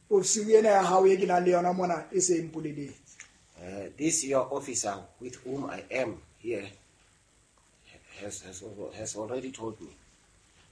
ofisi ena ya hao e ke nang le yona mona e se mpoleletse. This your officer with whom I am here has already told me.